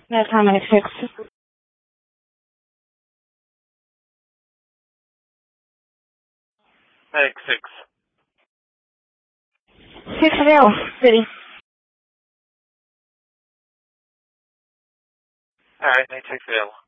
That's how many six. 6. 6-0, city. Alright, 6-0.